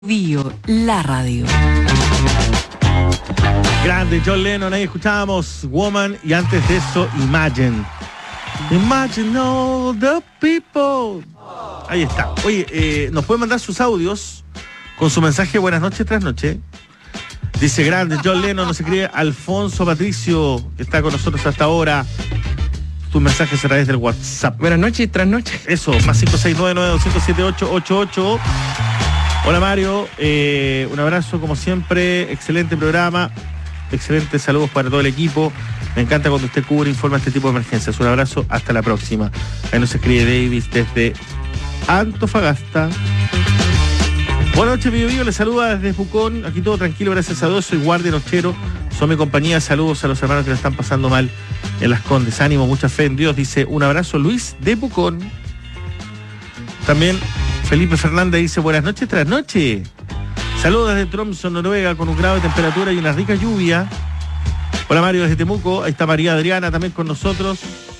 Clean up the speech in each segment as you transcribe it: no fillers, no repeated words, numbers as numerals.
Bio, la radio. Grande John Lennon, ahí escuchábamos Woman y antes de eso Imagine. Imagine all the people. Ahí está. Oye, nos pueden mandar sus audios con su mensaje buenas noches tras noche. Dice grande John Lennon, nos escribe Alfonso Patricio, que está con nosotros hasta ahora. Tus mensajes a través del WhatsApp. Buenas noches tras noche. Eso, más 569-900-7888. Hola Mario, un abrazo como siempre, excelente programa, excelentes saludos para todo el equipo, me encanta cuando usted cubre e informa este tipo de emergencias, un abrazo, hasta la próxima. Ahí nos escribe Davis desde Antofagasta. Buenas noches, Bio Bio, les saluda desde Pucón, aquí todo tranquilo, gracias a Dios, soy guardia nochero, son mi compañía, saludos a los hermanos que la están pasando mal en Las Condes, ánimo, mucha fe en Dios, dice un abrazo Luis de Pucón. También Felipe Fernández dice buenas noches tras noche. Saludos desde Tromsø, Noruega, con un grado de temperatura y una rica lluvia. Hola Mario desde Temuco, ahí está María Adriana también con nosotros.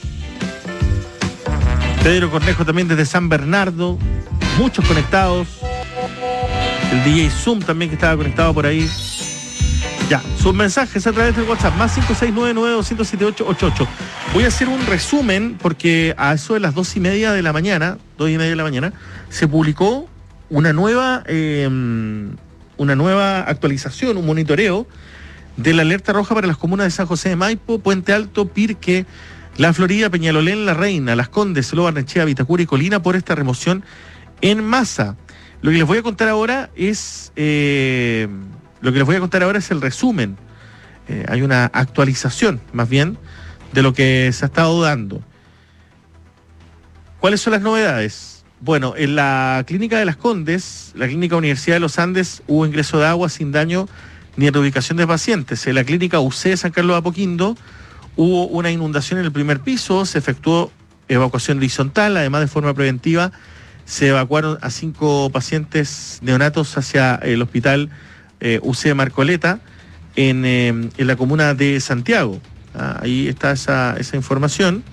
Pedro Cornejo también desde San Bernardo, muchos conectados. El DJ Zoom también que estaba conectado por ahí. Ya, sus mensajes a través del WhatsApp, más 569-900-7888. Voy a hacer un resumen porque a eso de las 2:30 de la mañana, se publicó una nueva actualización, un monitoreo de la alerta roja para las comunas de San José de Maipo, Puente Alto, Pirque, La Florida, Peñalolén, La Reina, Las Condes, Lo Barnechea, Vitacura y Colina por esta remoción en masa. Lo que les voy a contar ahora es el resumen. Hay una actualización, más bien, de lo que se ha estado dando. ¿Cuáles son las novedades? Bueno, en la clínica de Las Condes, la clínica Universidad de los Andes, hubo ingreso de agua sin daño ni reubicación de pacientes. En la clínica UC de San Carlos de Apoquindo hubo una inundación en el primer piso, se efectuó evacuación horizontal, además de forma preventiva se evacuaron a 5 pacientes neonatos hacia el hospital UC de Marcoleta en la comuna de Santiago. Ahí está esa información.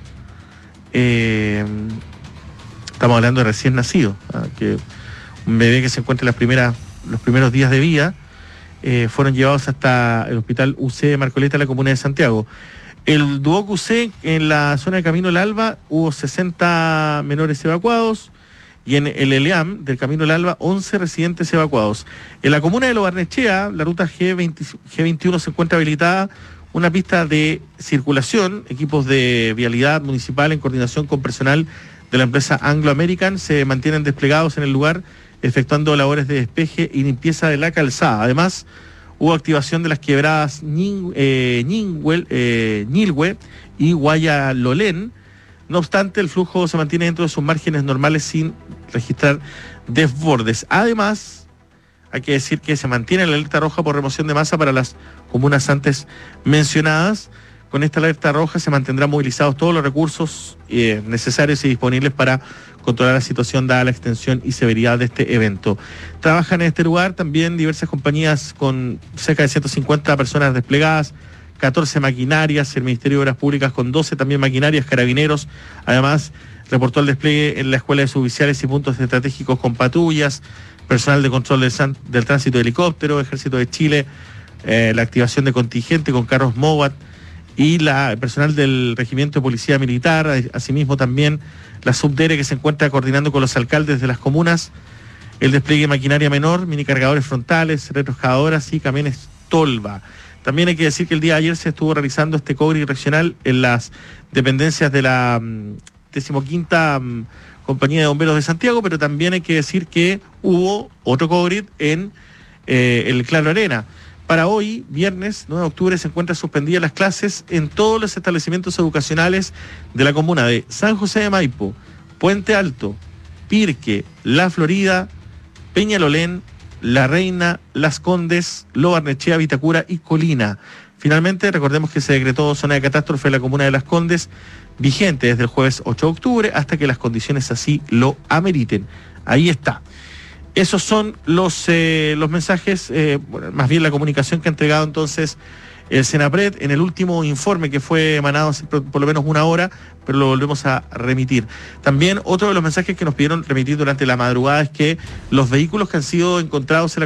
Estamos hablando de recién nacido, que un bebé que se encuentra en los primeros días de vida, fueron llevados hasta el hospital UC de Marcoleta en la comuna de Santiago. El Duoc UC en la zona de Camino del Alba hubo 60 menores evacuados. Y en el ELEAM del Camino del Alba, 11 residentes evacuados. En la comuna de Lo Barnechea, la ruta G21 se encuentra habilitada una pista de circulación. Equipos de vialidad municipal en coordinación con personal de la empresa Anglo American se mantienen desplegados en el lugar, efectuando labores de despeje y limpieza de la calzada. Además, hubo activación de las quebradas Ñilhue y Guayalolén. No obstante, el flujo se mantiene dentro de sus márgenes normales sin registrar desbordes. Además, hay que decir que se mantiene la alerta roja por remoción de masa para las comunas antes mencionadas. Con esta alerta roja se mantendrán movilizados todos los recursos necesarios y disponibles para controlar la situación dada la extensión y severidad de este evento. Trabajan en este lugar también diversas compañías con cerca de 150 personas desplegadas, 14 maquinarias, el Ministerio de Obras Públicas con 12 también maquinarias, Carabineros, además reportó el despliegue en la Escuela de Suboficiales y puntos estratégicos con patrullas, personal de control del tránsito de helicóptero, Ejército de Chile, la activación de contingente con carros MOVAT y el personal del Regimiento de Policía Militar, asimismo también la Subdere que se encuentra coordinando con los alcaldes de las comunas, el despliegue de maquinaria menor, minicargadores frontales, retroexcavadoras y camiones tolva. También hay que decir que el día de ayer se estuvo realizando este COGRI regional en las dependencias de la 15ª Compañía de Bomberos de Santiago, pero también hay que decir que hubo otro COGRI en el Claro Arena. Para hoy, viernes 9 de octubre, se encuentran suspendidas las clases en todos los establecimientos educacionales de la comuna de San José de Maipo, Puente Alto, Pirque, La Florida, Peñalolén, La Reina, Las Condes, Lo Barnechea, Vitacura y Colina. Finalmente, recordemos que se decretó zona de catástrofe en la comuna de Las Condes, vigente desde el jueves 8 de octubre hasta que las condiciones así lo ameriten. Ahí está. Esos son los mensajes, más bien la comunicación que ha entregado entonces El Senapred, en el último informe que fue emanado hace por lo menos una hora, pero lo volvemos a remitir. También otro de los mensajes que nos pidieron remitir durante la madrugada es que los vehículos que han sido encontrados en la